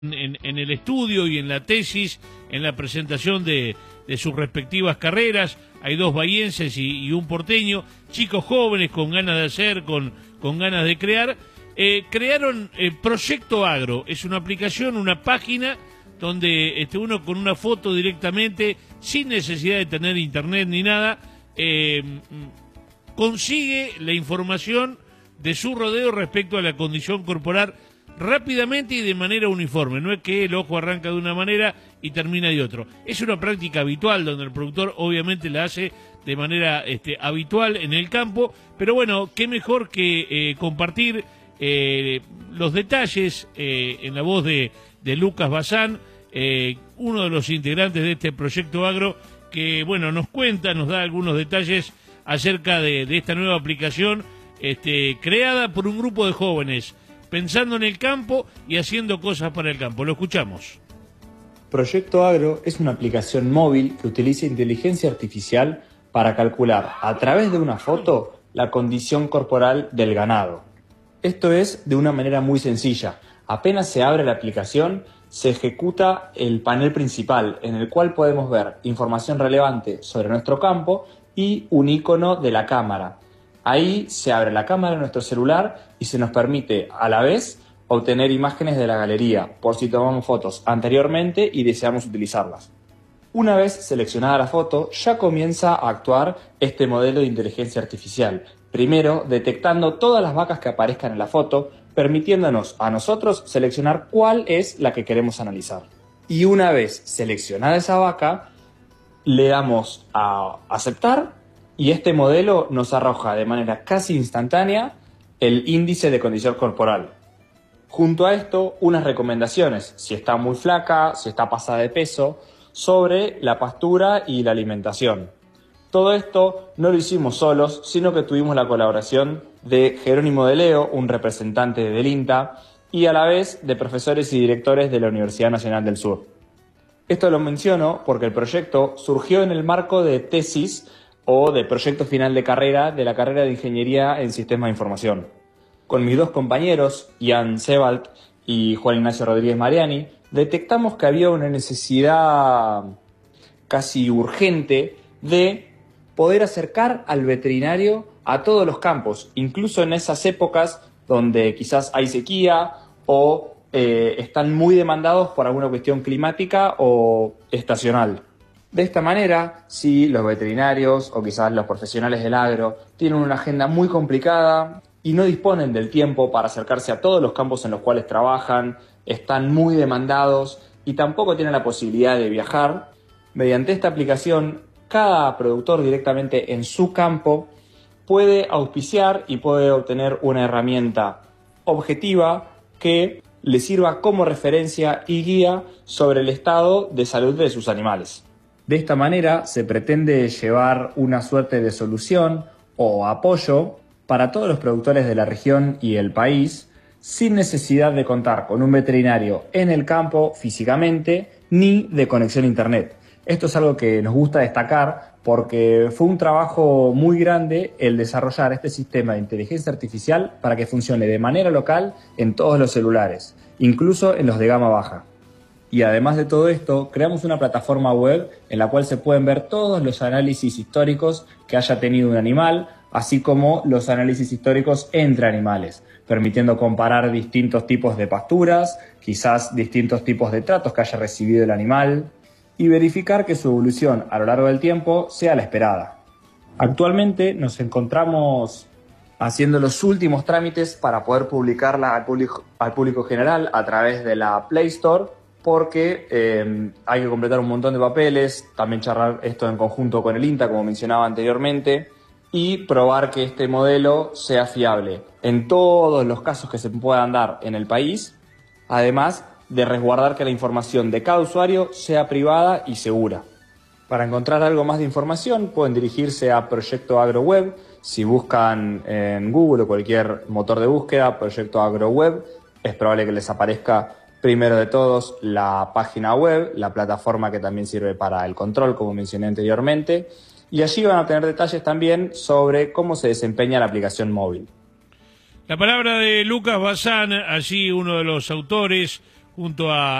en el estudio y en la tesis, en la presentación de sus respectivas carreras. Hay dos bahienses y un porteño, chicos jóvenes con ganas de hacer, con ganas de crear. Crearon Proyecto Agro. Es una aplicación, una página donde uno con una foto directamente, sin necesidad de tener internet ni nada, consigue la información de su rodeo respecto a la condición corporal rápidamente y de manera uniforme. No es que el ojo arranca de una manera y termina de otro. Es una práctica habitual donde el productor obviamente la hace de manera habitual en el campo, pero bueno, qué mejor que compartir los detalles en la voz de Lucas Bazán, uno de los integrantes de este Proyecto Agro, que bueno, nos cuenta, nos da algunos detalles acerca de esta nueva aplicación creada por un grupo de jóvenes pensando en el campo y haciendo cosas para el campo. Lo escuchamos. Proyecto Agro es una aplicación móvil que utiliza inteligencia artificial para calcular a través de una foto la condición corporal del ganado. Esto es de una manera muy sencilla. Apenas se abre la aplicación, se ejecuta el panel principal en el cual podemos ver información relevante sobre nuestro campo y un icono de la cámara. Ahí se abre la cámara de nuestro celular y se nos permite a la vez obtener imágenes de la galería por si tomamos fotos anteriormente y deseamos utilizarlas. Una vez seleccionada la foto, ya comienza a actuar este modelo de inteligencia artificial. Primero, detectando todas las vacas que aparezcan en la foto, permitiéndonos a nosotros seleccionar cuál es la que queremos analizar. Y una vez seleccionada esa vaca, le damos a aceptar y este modelo nos arroja de manera casi instantánea el índice de condición corporal. Junto a esto, unas recomendaciones, si está muy flaca, si está pasada de peso, sobre la pastura y la alimentación. Todo esto no lo hicimos solos, sino que tuvimos la colaboración de Jerónimo de Leo, un representante del INTA, y a la vez de profesores y directores de la Universidad Nacional del Sur. Esto lo menciono porque el proyecto surgió en el marco de tesis o de proyecto final de carrera de la carrera de Ingeniería en Sistemas de Información. Con mis dos compañeros, Ian Sebald y Juan Ignacio Rodríguez Mariani, detectamos que había una necesidad casi urgente de poder acercar al veterinario a todos los campos, incluso en esas épocas donde quizás hay sequía o están muy demandados por alguna cuestión climática o estacional. De esta manera, si los veterinarios o quizás los profesionales del agro tienen una agenda muy complicada y no disponen del tiempo para acercarse a todos los campos en los cuales trabajan, están muy demandados y tampoco tienen la posibilidad de viajar, mediante esta aplicación, cada productor directamente en su campo puede auspiciar y puede obtener una herramienta objetiva que le sirva como referencia y guía sobre el estado de salud de sus animales. De esta manera se pretende llevar una suerte de solución o apoyo para todos los productores de la región y el país, sin necesidad de contar con un veterinario en el campo físicamente ni de conexión a internet. Esto es algo que nos gusta destacar porque fue un trabajo muy grande el desarrollar este sistema de inteligencia artificial para que funcione de manera local en todos los celulares, incluso en los de gama baja. Y además de todo esto, creamos una plataforma web en la cual se pueden ver todos los análisis históricos que haya tenido un animal, así como los análisis históricos entre animales, permitiendo comparar distintos tipos de pasturas, quizás distintos tipos de tratos que haya recibido el animal, y verificar que su evolución a lo largo del tiempo sea la esperada. Actualmente nos encontramos haciendo los últimos trámites para poder publicarla al público general a través de la Play Store, porque hay que completar un montón de papeles, también charlar esto en conjunto con el INTA, como mencionaba anteriormente, y probar que este modelo sea fiable en todos los casos que se puedan dar en el país, además de resguardar que la información de cada usuario sea privada y segura. Para encontrar algo más de información pueden dirigirse a Proyecto Agro Web. Si buscan en Google o cualquier motor de búsqueda Proyecto Agro Web, es probable que les aparezca primero de todos la página web, la plataforma que también sirve para el control, como mencioné anteriormente, y allí van a tener detalles también sobre cómo se desempeña la aplicación móvil. La palabra de Lucas Bazán, allí uno de los autores, junto a